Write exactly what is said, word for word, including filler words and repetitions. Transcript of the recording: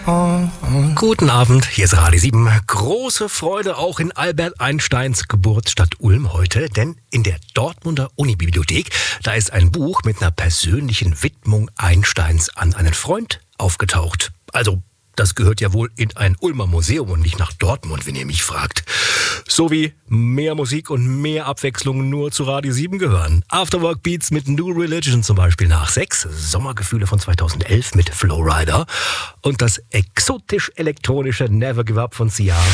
Guten Abend, hier ist Radio sieben. Große Freude auch in Albert Einsteins Geburtsstadt Ulm heute, denn in der Dortmunder Unibibliothek, da ist ein Buch mit einer persönlichen Widmung Einsteins an einen Freund aufgetaucht. Also, das gehört ja wohl in ein Ulmer Museum und nicht nach Dortmund, wenn ihr mich fragt. So wie mehr Musik und mehr Abwechslung nur zu Radio sieben gehören. Afterwork Beats mit New Religion zum Beispiel nach sechs, Sommergefühle von zweitausendelf mit Flowrider und das exotisch-elektronische Never Give Up von Sia.